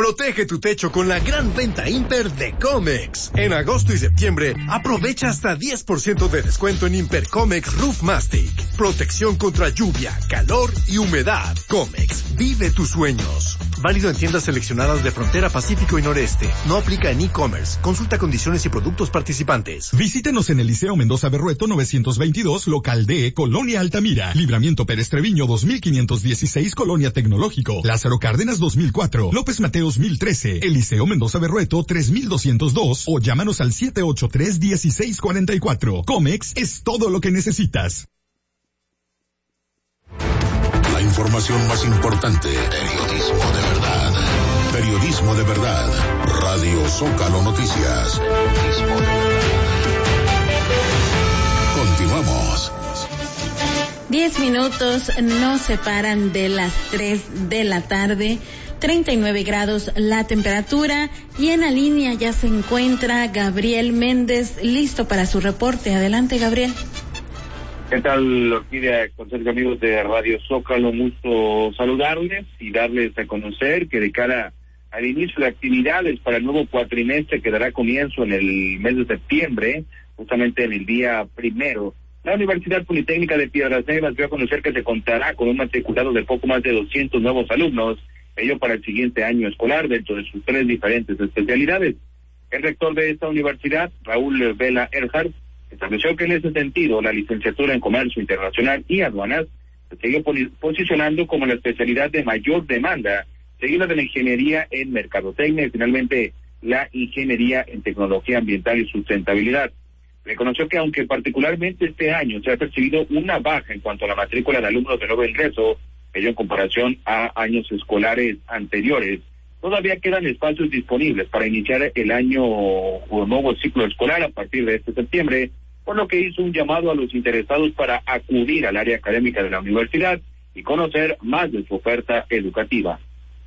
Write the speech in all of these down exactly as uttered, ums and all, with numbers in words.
Protege tu techo con la gran venta Imper de Comex. En agosto y septiembre, aprovecha hasta diez por ciento de descuento en Imper Comex Roof Mastic. Protección contra lluvia, calor y humedad. Comex, vive tus sueños. Válido en tiendas seleccionadas de Frontera Pacífico y Noreste. No aplica en e-commerce. Consulta condiciones y productos participantes. Visítenos en el Liceo Mendoza Berrueto novecientos veintidós, local D, Colonia Altamira. Libramiento Pérez Treviño dos mil quinientos dieciséis, Colonia Tecnológico. Lázaro Cárdenas dos mil cuatro. López Mateo dos mil trece, Eliseo Mendoza Berrueto tres mil doscientos dos o llámanos al siete ocho tres, uno seis cuatro cuatro. Comex es todo lo que necesitas. La información más importante, periodismo de verdad. Periodismo de verdad. Radio Zócalo Noticias. Periodismo de verdad. Continuamos. Diez minutos nos separan de las tres de la tarde. treinta y nueve grados la temperatura y en la línea ya se encuentra Gabriel Méndez, listo para su reporte. Adelante, Gabriel. ¿Qué tal, Orquídea? Conserje, amigos de Radio Zócalo, un gusto saludarles y darles a conocer que de cara al inicio de actividades para el nuevo cuatrimestre que dará comienzo en el mes de septiembre, justamente en el día primero, la Universidad Politécnica de Piedras Negras dio a conocer que se contará con un matriculado de poco más de doscientos nuevos alumnos, ello para el siguiente año escolar dentro de sus tres diferentes especialidades. El rector de esta universidad, Raúl Vela Erhard, estableció que en ese sentido la licenciatura en Comercio Internacional y Aduanas se sigue posicionando como la especialidad de mayor demanda, seguida de la ingeniería en Mercadotecnia y finalmente la ingeniería en Tecnología Ambiental y Sustentabilidad. Reconoció que aunque particularmente este año se ha percibido una baja en cuanto a la matrícula de alumnos de nuevo ingreso, ello en comparación a años escolares anteriores, todavía quedan espacios disponibles para iniciar el año o nuevo ciclo escolar a partir de este septiembre, por lo que hizo un llamado a los interesados para acudir al área académica de la universidad y conocer más de su oferta educativa.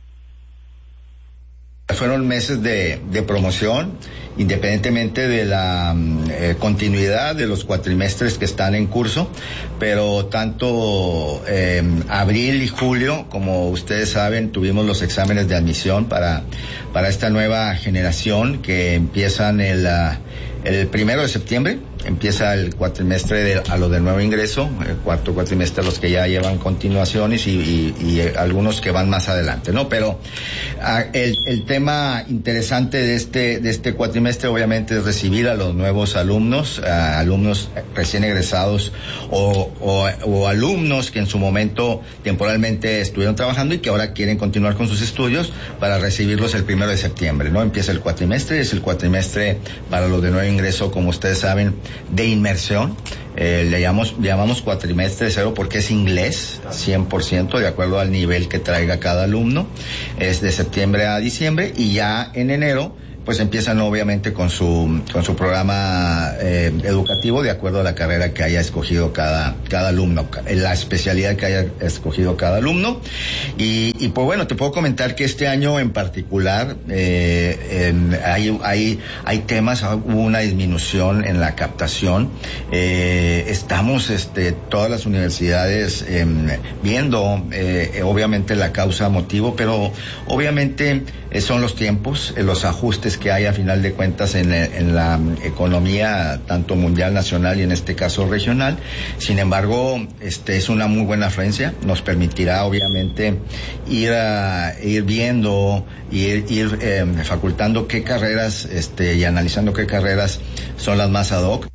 Fueron meses de, de promoción, independientemente de la eh, continuidad de los cuatrimestres que están en curso, pero tanto eh, abril y julio, como ustedes saben, tuvimos los exámenes de admisión para, para esta nueva generación que empiezan el, uh, el primero de septiembre, empieza el cuatrimestre de, a lo del nuevo ingreso, el cuarto cuatrimestre a los que ya llevan continuaciones y, y, y algunos que van más adelante, ¿no? Pero uh, el, el tema interesante de este, de este cuatrimestre obviamente es recibir a los nuevos alumnos, uh, alumnos recién egresados o, o, o alumnos que en su momento temporalmente estuvieron trabajando y que ahora quieren continuar con sus estudios para recibirlos el primero de septiembre, ¿no? Empieza el cuatrimestre, es el cuatrimestre para los de nuevo ingreso, como ustedes saben, de inmersión. Eh, le llamamos, llamamos cuatrimestre cero porque es inglés, cien por ciento, de acuerdo al nivel que traiga cada alumno. Es de septiembre a diciembre y ya en enero pues empiezan obviamente con su con su programa eh, educativo de acuerdo a la carrera que haya escogido cada cada alumno, la especialidad que haya escogido cada alumno. Y, y pues bueno, te puedo comentar que este año en particular eh, en, hay hay hay temas, hubo una disminución en la captación. Eh, estamos este todas las universidades eh, viendo eh, obviamente la causa motivo, pero obviamente eh, son los tiempos, eh, los ajustes que hay a final de cuentas en, en la economía tanto mundial, nacional y en este caso regional. Sin embargo, este es una muy buena afluencia, nos permitirá obviamente ir a, ir viendo ir, ir eh, facultando qué carreras este y analizando qué carreras son las más ad hoc.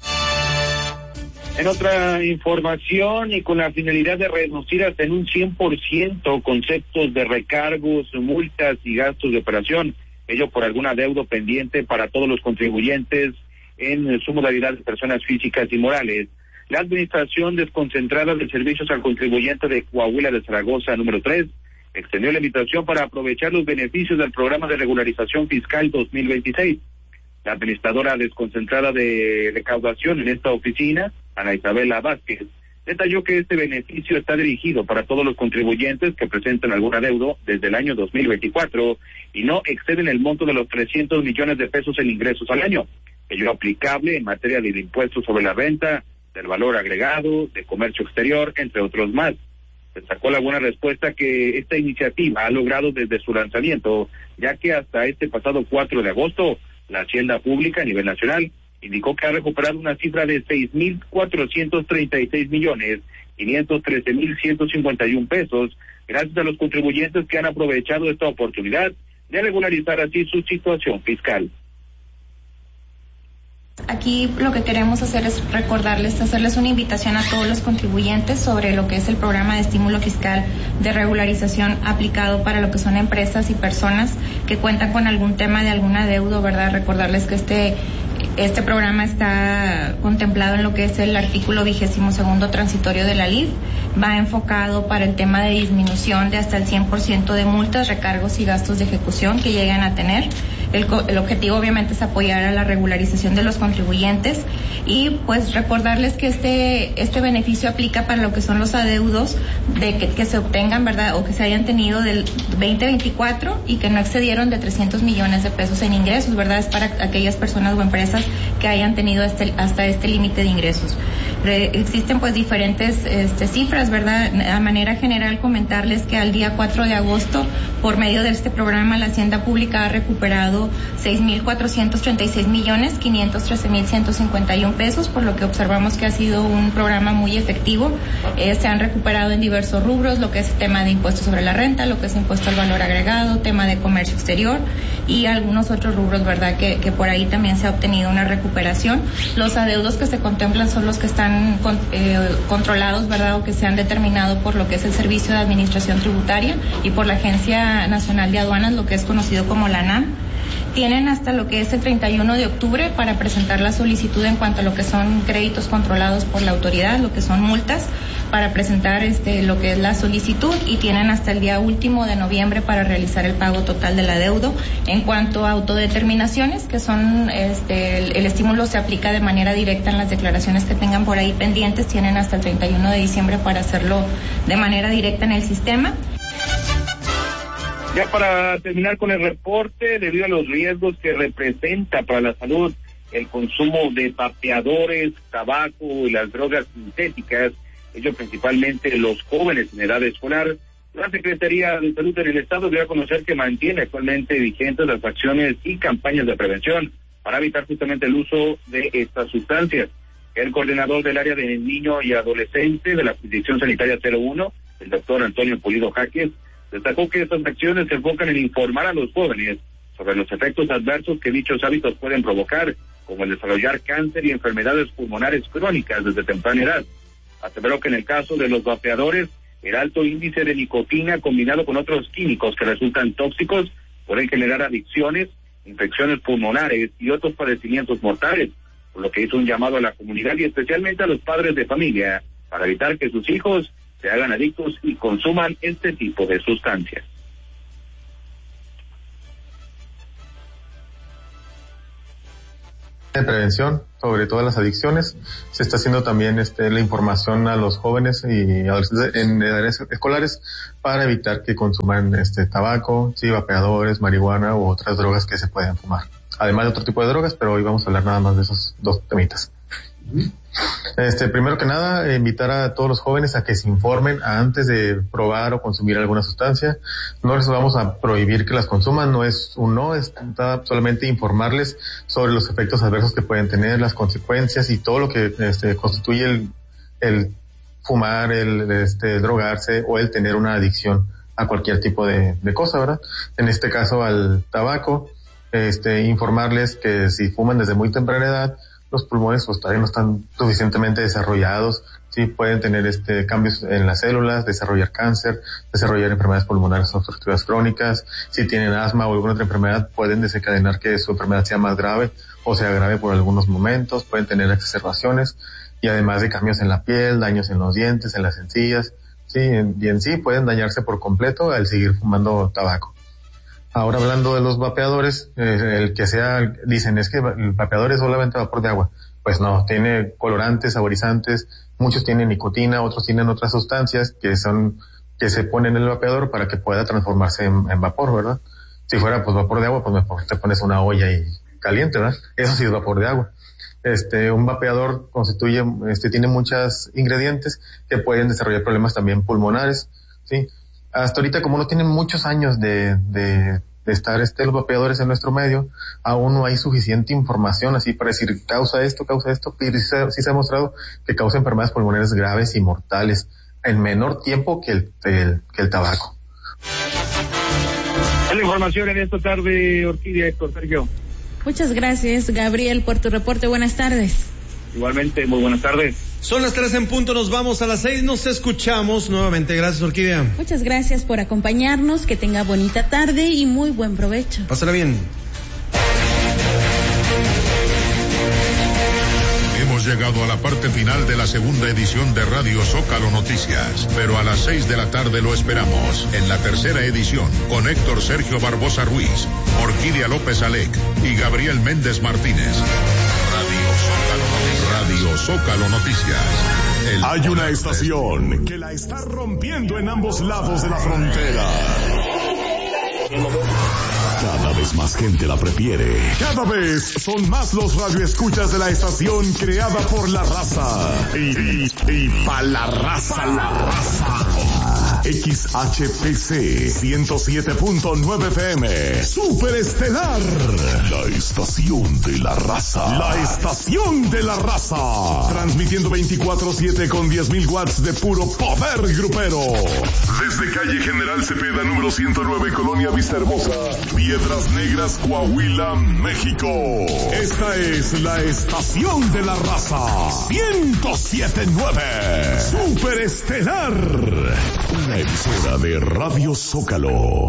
En otra información, y con la finalidad de reducir hasta en un cien por ciento conceptos de recargos, multas y gastos de operación, ello por algún adeudo pendiente para todos los contribuyentes en su modalidad de personas físicas y morales, la Administración Desconcentrada de Servicios al Contribuyente de Coahuila de Zaragoza, número tres, extendió la invitación para aprovechar los beneficios del Programa de Regularización Fiscal dos mil veintiséis. La administradora desconcentrada de recaudación en esta oficina, Ana Isabela Vázquez, detalló que este beneficio está dirigido para todos los contribuyentes que presenten algún adeudo desde el año dos mil veinticuatro y no exceden el monto de los trescientos millones de pesos en ingresos al año, ello aplicable en materia de impuestos sobre la renta, del valor agregado, de comercio exterior, entre otros más. destacó la buena respuesta que esta iniciativa ha logrado desde su lanzamiento, ya que hasta este pasado cuatro de agosto, la Hacienda Pública a nivel nacional indicó que ha recuperado una cifra de seis mil cuatrocientos treinta y seis millones quinientos trece mil ciento cincuenta y un pesos, gracias a los contribuyentes que han aprovechado esta oportunidad de regularizar así su situación fiscal. Aquí lo que queremos hacer es recordarles, hacerles una invitación a todos los contribuyentes sobre lo que es el programa de estímulo fiscal de regularización aplicado para lo que son empresas y personas que cuentan con algún tema de algún adeudo, ¿verdad? Recordarles que este Este programa está contemplado en lo que es el artículo vigésimo segundo transitorio de la L I F. Va enfocado para el tema de disminución de hasta el cien por ciento de multas, recargos y gastos de ejecución que lleguen a tener. El, el objetivo obviamente es apoyar a la regularización de los contribuyentes y pues recordarles que este este beneficio aplica para lo que son los adeudos de que, que se obtengan, ¿verdad? O que se hayan tenido del veinte veinticuatro y que no excedieron de trescientos millones de pesos en ingresos, ¿verdad? Es para aquellas personas o empresas que hayan tenido este, hasta este límite de ingresos. Re, existen pues diferentes este, cifras, ¿verdad? A manera general comentarles que al día cuatro de agosto, por medio de este programa, la Hacienda Pública ha recuperado seis mil cuatrocientos treinta y seis millones quinientos trece mil ciento cincuenta y un pesos, por lo que observamos que ha sido un programa muy efectivo. Eh, se han recuperado en diversos rubros, lo que es tema de impuesto sobre la renta, lo que es impuesto al valor agregado, tema de comercio exterior y algunos otros rubros, ¿verdad? Que, que por ahí también se ha obtenido una recuperación. Los adeudos que se contemplan son los que están con, eh, controlados, ¿verdad? O que se han determinado por lo que es el Servicio de Administración Tributaria y por la Agencia Nacional de Aduanas, lo que es conocido como la N A M. Tienen hasta lo que es el treinta y uno de octubre para presentar la solicitud en cuanto a lo que son créditos controlados por la autoridad, lo que son multas, para presentar este lo que es la solicitud y tienen hasta el día último de noviembre para realizar el pago total del adeudo. En cuanto a autodeterminaciones, que son este el, el estímulo se aplica de manera directa en las declaraciones que tengan por ahí pendientes, tienen hasta el treinta y uno de diciembre para hacerlo de manera directa en el sistema. Ya para terminar con el reporte, debido a los riesgos que representa para la salud el consumo de vapeadores, tabaco y las drogas sintéticas, ello principalmente los jóvenes en edad escolar, la Secretaría de Salud en el Estado dio a conocer que mantiene actualmente vigentes las acciones y campañas de prevención para evitar justamente el uso de estas sustancias. El coordinador del área de niño y adolescente de la Jurisdicción Sanitaria cero uno, el doctor Antonio Pulido Jaques, destacó que estas acciones se enfocan en informar a los jóvenes sobre los efectos adversos que dichos hábitos pueden provocar, como el desarrollar cáncer y enfermedades pulmonares crónicas desde temprana edad. Aseveró que en el caso de los vapeadores, el alto índice de nicotina combinado con otros químicos que resultan tóxicos pueden generar adicciones, infecciones pulmonares y otros padecimientos mortales, por lo que hizo un llamado a la comunidad y especialmente a los padres de familia para evitar que sus hijos se hagan adictos y consuman este tipo de sustancias. De prevención sobre todas las adicciones, se está haciendo también este la información a los jóvenes y adolescentes en edades escolares para evitar que consuman este tabaco, sí, vapeadores, marihuana u otras drogas que se pueden fumar. Además de otro tipo de drogas, pero hoy vamos a hablar nada más de esos dos temitas. Este, primero que nada, invitar a todos los jóvenes a que se informen antes de probar o consumir alguna sustancia. No les vamos a prohibir que las consuman, no es un no, es solamente informarles sobre los efectos adversos que pueden tener, las consecuencias y todo lo que este, constituye el, el fumar, el este, drogarse o el tener una adicción a cualquier tipo de, de cosa, ¿verdad? En este caso al tabaco, este, informarles que si fuman desde muy temprana edad, los pulmones pues todavía no están suficientemente desarrollados, sí pueden tener este cambios en las células, desarrollar cáncer, desarrollar enfermedades pulmonares obstructivas crónicas, si tienen asma o alguna otra enfermedad pueden desencadenar que su enfermedad sea más grave o sea grave por algunos momentos, pueden tener exacerbaciones y además de cambios en la piel, daños en los dientes, en las encías, sí, y en sí pueden dañarse por completo al seguir fumando tabaco. Ahora hablando de los vapeadores, eh, el que sea, dicen es que el vapeador es solamente vapor de agua. Pues no, tiene colorantes, saborizantes, muchos tienen nicotina, otros tienen otras sustancias que son, que se ponen en el vapeador para que pueda transformarse en, en vapor, ¿verdad? Si fuera pues vapor de agua, pues mejor te pones una olla y caliente, ¿verdad? Eso sí es vapor de agua. este, un vapeador constituye, este, tiene muchos ingredientes que pueden desarrollar problemas también pulmonares, ¿sí? Hasta ahorita, como no tienen muchos años de, de, de estar este, los vapeadores en nuestro medio, aún no hay suficiente información así para decir causa esto, causa esto, pero sí se, sí se ha mostrado que causa enfermedades pulmonares graves y mortales en menor tiempo que el, el que el tabaco. La información en esta tarde, Orquídea, con Sergio. Muchas gracias, Gabriel, por tu reporte. Buenas tardes. Igualmente, muy buenas tardes. Son las tres en punto, nos vamos a las seis, nos escuchamos nuevamente. Gracias, Orquídea. Muchas gracias por acompañarnos, que tenga bonita tarde y muy buen provecho. Pásala bien. Hemos llegado a la parte final de la segunda edición de Radio Zócalo Noticias, pero a las seis de la tarde lo esperamos en la tercera edición con Héctor Sergio Barbosa Ruiz, Orquídea López Alec y Gabriel Méndez Martínez. Radio Zócalo Noticias. El Hay una estación que la está rompiendo en ambos lados de la frontera. Cada vez más gente la prefiere. Cada vez son más los radioescuchas de la estación creada por la raza. Y, y, y pa' la raza, la raza. X H P C ciento siete punto nueve F M. Superestelar. La estación de la raza. La estación de la raza. Transmitiendo veinticuatro siete con diez mil watts de puro poder grupero. Desde calle General Cepeda, número ciento nueve, Colonia Vista Hermosa, Piedras Negras, Coahuila, México. Esta es la estación de la raza. ciento siete punto nueve. Superestelar. Una emisora de Radio Zócalo.